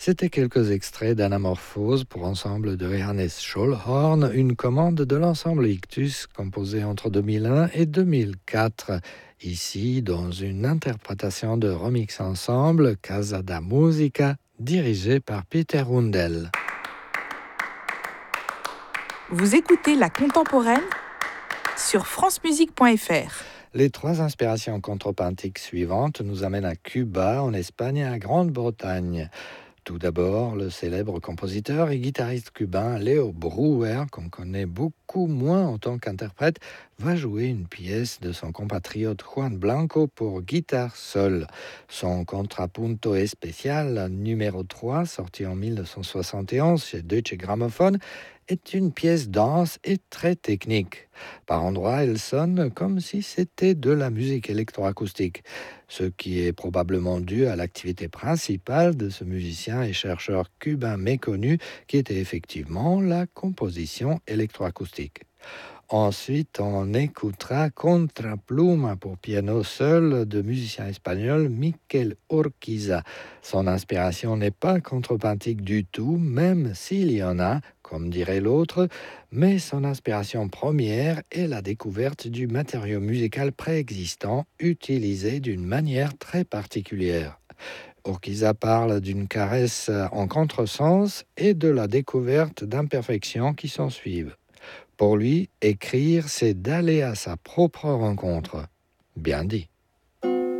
C'était quelques extraits d'Anamorphose pour ensemble de Johannes Schollhorn, une commande de l'ensemble Ictus composé entre 2001 et 2004. Ici, dans une interprétation de Remix Ensemble, Casa da Musica, dirigée par Peter Hundel. Vous écoutez La Contemporaine sur francemusique.fr. Les trois inspirations contrepointiques suivantes nous amènent à Cuba, en Espagne et à Grande-Bretagne. Tout d'abord, le célèbre compositeur et guitariste cubain Leo Brouwer, qu'on connaît beaucoup moins en tant qu'interprète, va jouer une pièce de son compatriote Juan Blanco pour guitare seule. Son contrapunto especial numéro 3, sorti en 1971 chez Deutsche Grammophon, est une pièce dense et très technique. Par endroits, elle sonne comme si c'était de la musique électroacoustique, ce qui est probablement dû à l'activité principale de ce musicien et chercheur cubain méconnu, qui était effectivement la composition électroacoustique. Ensuite, on écoutera Contrapluma pour piano seul de musicien espagnol Miquel Urquiza. Son inspiration n'est pas contrepointique du tout, même s'il y en a, comme dirait l'autre, mais son inspiration première est la découverte du matériau musical préexistant utilisé d'une manière très particulière. Urquiza parle d'une caresse en contresens et de la découverte d'imperfections qui s'en suivent. Pour lui, écrire, c'est d'aller à sa propre rencontre. Bien dit.